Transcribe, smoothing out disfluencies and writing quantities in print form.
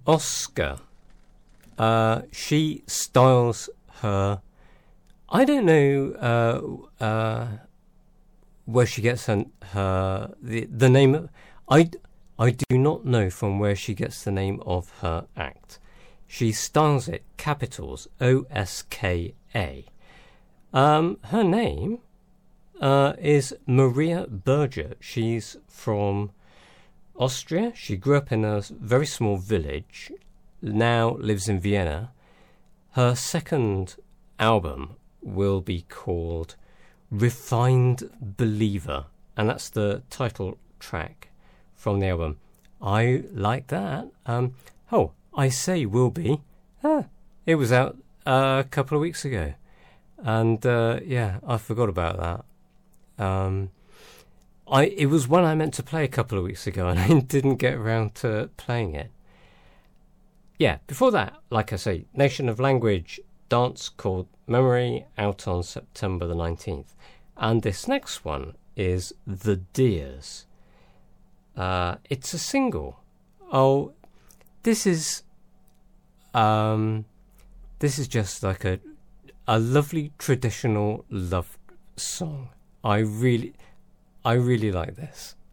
Oscar. She styles her. I don't know where she gets the name. I do not know from where she gets the name of her act. She styles it capitals O-S-K-A. Her name is Maria Berger. She's from Austria. She grew up in a very small village, now lives in Vienna. Her second album will be called Refined Believer, and that's the title track from the album. I like that. I Say Will Be. It was out a couple of weeks ago, and I forgot about that. It was one I meant to play a couple of weeks ago, and I didn't get around to playing it. Yeah, before that, like I say, Nation of Language, dance called Memory, out on September the 19th. And this next one is The Dears. It's a single. Oh, this is just like a lovely traditional love song. I really like this.